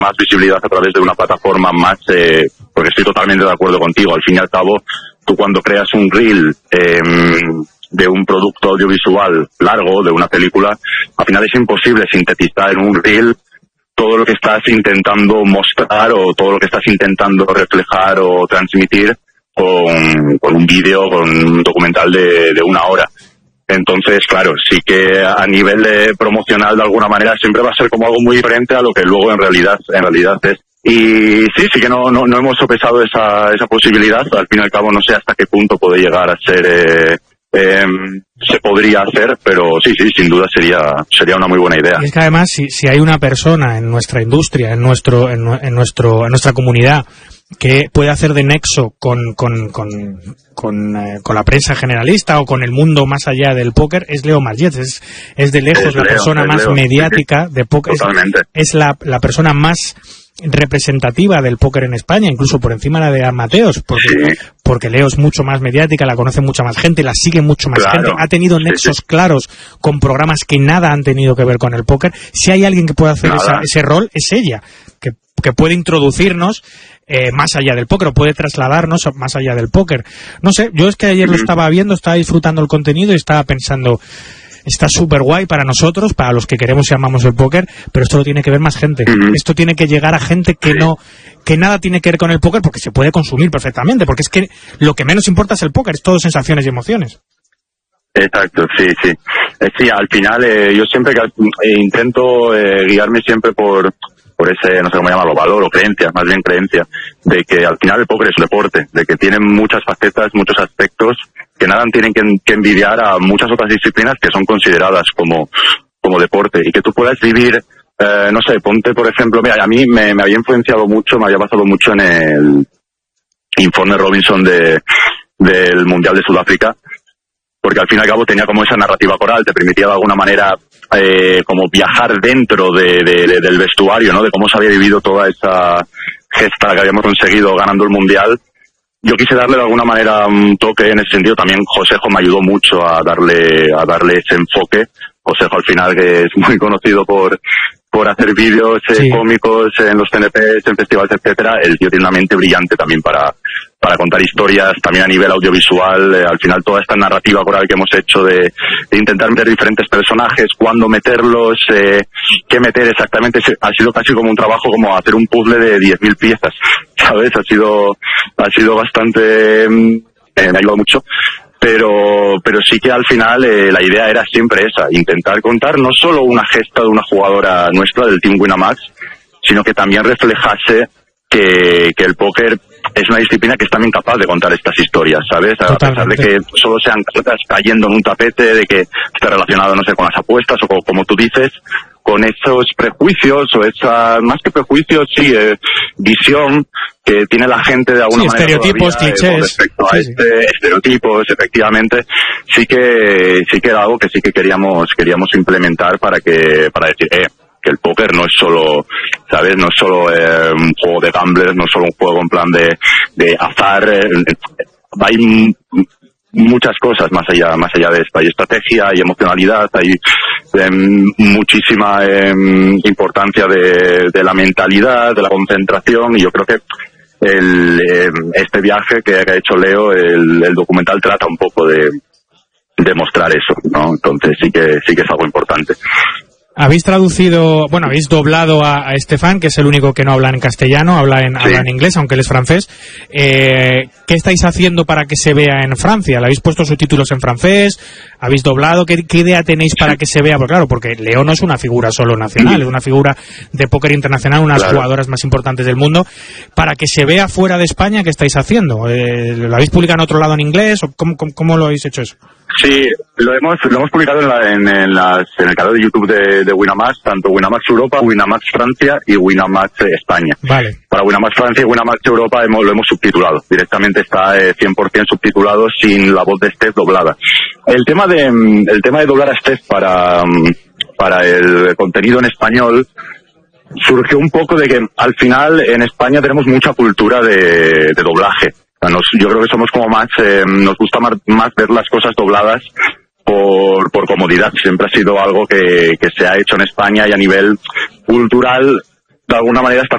más visibilidad a través de una plataforma más, porque estoy totalmente de acuerdo contigo. Al fin y al cabo, tú cuando creas un reel de un producto audiovisual largo, de una película, al final es imposible sintetizar en un reel todo lo que estás intentando mostrar o todo lo que estás intentando reflejar o transmitir con un vídeo, con un documental de 1 hora. Entonces, claro, sí que a nivel promocional, de alguna manera, siempre va a ser como algo muy diferente a lo que luego en realidad es. Y sí que no hemos sopesado esa posibilidad. Al fin y al cabo, no sé hasta qué punto puede llegar a ser, se podría hacer, pero sí, sin duda sería una muy buena idea. Y es que además, si hay una persona en nuestra industria, en nuestra comunidad, que puede hacer de nexo con la prensa generalista o con el mundo más allá del póker, es Leo Margets. Es de lejos la persona más mediática de póker. Es la persona más representativa del póker en España, incluso por encima de la de Mateos, porque Leo es mucho más mediática, la conoce mucha más gente, la sigue mucho más gente, ha tenido nexos claros con programas que nada han tenido que ver con el póker. Si hay alguien que puede hacer ese rol, es ella, que puede introducirnos más allá del póker, o puede trasladarnos más allá del póker. No sé, yo es que ayer lo estaba viendo, estaba disfrutando el contenido y estaba pensando, está súper guay para nosotros, para los que queremos y amamos el póker, pero esto lo tiene que ver más gente. Esto tiene que llegar a gente que nada tiene que ver con el póker, porque se puede consumir perfectamente, porque es que lo que menos importa es el póker, es todo sensaciones y emociones. Exacto, sí. Sí, al final yo siempre intento guiarme siempre por ese, no sé cómo llamarlo, valor o creencia, más bien creencia, de que al final el póker es un deporte, de que tiene muchas facetas, muchos aspectos que nada tienen que envidiar a muchas otras disciplinas que son consideradas como deporte, y que tú puedas vivir, no sé, ponte por ejemplo, mira, a mí me había influenciado mucho, me había basado mucho en el informe Robinson del Mundial de Sudáfrica, porque al fin y al cabo tenía como esa narrativa coral, te permitía de alguna manera como viajar dentro del vestuario, ¿no? De cómo se había vivido toda esa gesta que habíamos conseguido ganando el Mundial. Yo quise darle de alguna manera un toque en ese sentido. También Josejo me ayudó mucho a darle ese enfoque. Josejo al final, que es muy conocido por hacer vídeos cómicos en los TNPs, en festivales, etcétera. El tío tiene una mente brillante también para contar historias, también a nivel audiovisual. Al final toda esta narrativa coral que hemos hecho de intentar meter diferentes personajes, cuándo meterlos, qué meter exactamente, ha sido casi como un trabajo como hacer un puzzle de 10.000 piezas, ¿sabes? Ha sido bastante, me ha ayudado mucho. Pero sí que al final la idea era siempre esa, intentar contar no solo una gesta de una jugadora nuestra del Team Winamax, sino que también reflejase que el póker es una disciplina que es también capaz de contar estas historias, ¿sabes? A pesar de que solo sean cartas cayendo en un tapete, de que esté relacionado, no sé, con las apuestas o como tú dices, con esos prejuicios o esa, más que prejuicios, visión que tiene la gente de alguna manera estereotipos, clichés, respecto a estereotipos, efectivamente, sí que era algo que sí que queríamos implementar para decir, que el póker no es solo, ¿sabes? No es solo un juego de gamblers, no es solo un juego en plan de azar. Hay muchas cosas más allá de esto. Hay estrategia, hay emocionalidad, hay muchísima importancia de la mentalidad, de la concentración, y yo creo que este viaje que ha hecho Leo, el documental trata un poco de mostrar eso, ¿no? Entonces sí que es algo importante. Habéis traducido, habéis doblado a Estefan, que es el único que no habla en castellano, habla en inglés, aunque él es francés. ¿Qué estáis haciendo para que se vea en Francia? ¿Le habéis puesto subtítulos en francés? ¿Habéis doblado? ¿Qué idea tenéis para que se vea? Pues claro, porque Leo no es una figura solo nacional, es una figura de póker internacional, unas jugadoras más importantes del mundo. Para que se vea fuera de España, ¿qué estáis haciendo? ¿Lo habéis publicado en otro lado en inglés? ¿O cómo lo habéis hecho eso? Sí, lo hemos publicado en el canal de YouTube de Winamax, tanto Winamax Europa, Winamax Francia y Winamax España. Vale. Para Winamax Francia y Winamax Europa lo hemos subtitulado. Directamente está 100% subtitulado, sin la voz de Steph doblada. El tema de doblar a Steph para el contenido en español surgió un poco de que al final en España tenemos mucha cultura de doblaje. Yo creo que somos como más, nos gusta más ver las cosas dobladas por comodidad. Siempre ha sido algo que se ha hecho en España, y a nivel cultural, de alguna manera está